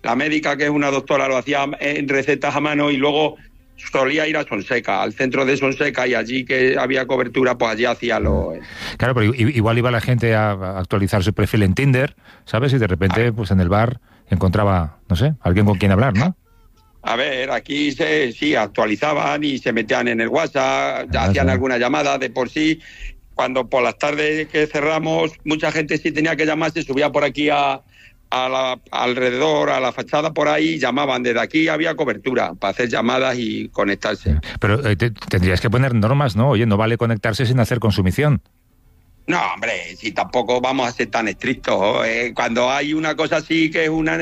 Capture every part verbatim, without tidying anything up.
la médica, que es una doctora, lo hacía en recetas a mano, y luego solía ir a Sonseca, al centro de Sonseca, y allí que había cobertura, pues allí hacía lo... Claro, pero igual iba la gente a actualizar su perfil en Tinder, ¿sabes? Y de repente, pues en el bar encontraba, no sé, alguien con quien hablar, ¿no? A ver, aquí se, sí, actualizaban y se metían en el WhatsApp, ya ah, hacían sí. alguna llamada de por sí. Cuando por las tardes que cerramos, mucha gente sí tenía que llamar, se subía por aquí a... A la, alrededor, a la fachada por ahí, llamaban. Desde aquí había cobertura para hacer llamadas y conectarse. Pero eh, te, tendrías que poner normas, ¿no? Oye, no vale conectarse sin hacer consumición. No, hombre, si tampoco vamos a ser tan estrictos. ¿eh? Cuando hay una cosa así que es una...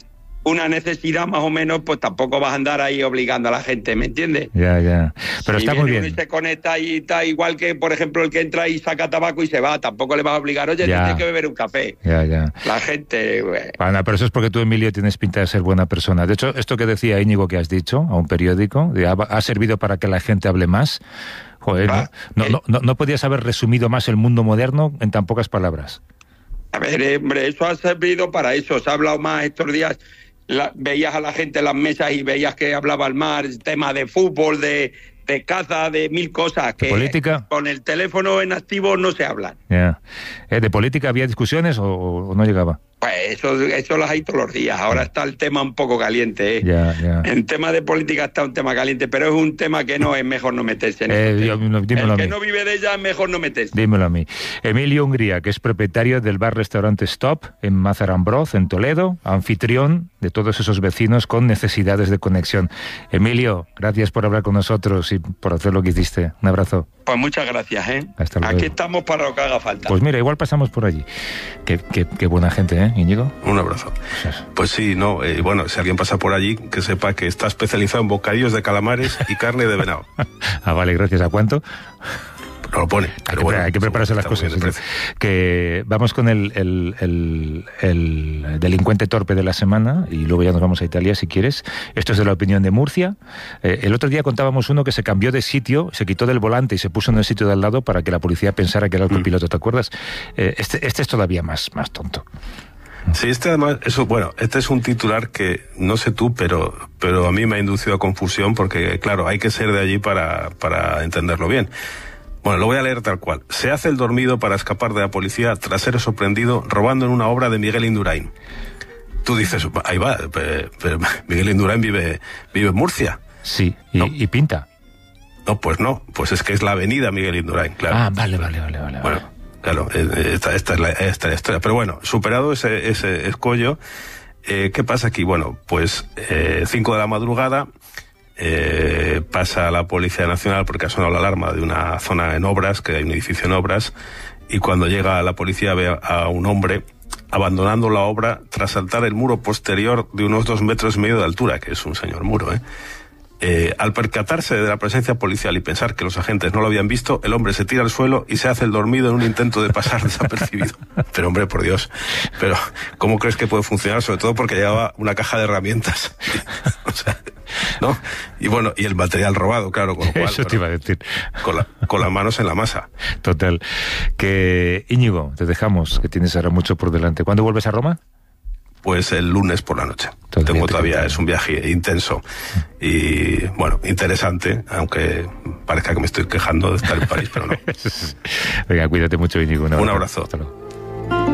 una necesidad más o menos, pues tampoco vas a andar ahí obligando a la gente, ¿me entiendes? Ya, ya. Pero si está muy bien. Y se conecta y está igual que, por ejemplo, el que entra y saca tabaco y se va, tampoco le vas a obligar, oye, ya. tienes que beber un café. Ya, ya. La gente... Bueno, pero eso es porque tú, Emilio, tienes pinta de ser buena persona. De hecho, esto que decía Íñigo, que has dicho a un periódico, ha, ha servido para que la gente hable más. Joder, ah, ¿no? No, no, no podías haber resumido más el mundo moderno en tan pocas palabras. A ver, hombre, eso ha servido para eso. Se ha hablado más estos días... La, veías a la gente en las mesas y veías que hablaba al mar, tema de fútbol, de, de caza, de mil cosas que ¿De política? Con el teléfono en activo no se hablan. Yeah. ¿Eh, ¿De política había discusiones o, o no llegaba? Pues eso, eso las hay todos los días. Ahora está el tema un poco caliente. ¿eh? Yeah, yeah. En tema de política está un tema caliente, pero es un tema que no es mejor no meterse en eh, yo, no, el que no vive de ella es mejor no meterse. Dímelo a mí. Emilio Hungría, que es propietario del bar-restaurante Stop en Mazarambroz, en Toledo, anfitrión de todos esos vecinos con necesidades de conexión. Emilio, gracias por hablar con nosotros y por hacer lo que hiciste. Un abrazo. Pues muchas gracias, ¿eh? Hasta luego. Aquí estamos para lo que haga falta. Pues mira, igual pasamos por allí. Qué, qué, qué buena gente, ¿eh, Íñigo? Un abrazo. Pues sí, no, eh, bueno, si alguien pasa por allí, que sepa que está especializado en bocadillos de calamares y carne de venado. Ah, vale, gracias. ¿A cuánto? No lo pone. Hay que, bueno, hay que prepararse las cosas. Que vamos con el, el, el, el delincuente torpe de la semana y luego ya nos vamos a Italia si quieres. Esto es de La Opinión de Murcia. Eh, el otro día contábamos uno que se cambió de sitio, se quitó del volante y se puso en el sitio de al lado para que la policía pensara que era el copiloto. ¿Te acuerdas? Eh, este, este es todavía más, más tonto. Sí, este además, eso, bueno, este es un titular que, no sé tú, pero, pero a mí me ha inducido a confusión porque, claro, hay que ser de allí para, para entenderlo bien. Bueno, lo voy a leer tal cual. Se hace el dormido para escapar de la policía tras ser sorprendido robando en una obra de Miguel Indurain. Tú dices, ahí va, pero, pero Miguel Indurain vive, vive en Murcia. Sí, y, ¿no? y pinta. No, pues no, pues es que es la avenida Miguel Indurain, claro. Ah, vale, vale, vale, vale. Bueno, claro, esta, esta, es, la, esta es la historia. Pero bueno, superado ese, ese escollo, eh, ¿qué pasa aquí? Bueno, pues eh, cinco de la madrugada... Eh, pasa a la Policía Nacional porque ha sonado la alarma de una zona en obras, que hay un edificio en obras, y cuando llega la policía ve a un hombre abandonando la obra tras saltar el muro posterior de unos dos metros y medio de altura, que es un señor muro, ¿eh? Eh, al percatarse de la presencia policial y pensar que los agentes no lo habían visto, el hombre se tira al suelo y se hace el dormido en un intento de pasar desapercibido. Pero hombre, por Dios, pero ¿cómo crees que puede funcionar? Sobre todo porque llevaba una caja de herramientas. O sea, ¿no? Y bueno, y el material robado, claro, con lo cual, eso te iba a decir. Con, la, con las manos en la masa. Total. Que Íñigo, te dejamos, que tienes ahora mucho por delante. ¿Cuándo vuelves a Roma? Pues el lunes por la noche. Todo Tengo todavía, es un viaje intenso y, bueno, interesante, aunque parezca que me estoy quejando de estar en París, pero no. Venga, cuídate mucho, Íñigo. Un abrazo. Hasta luego.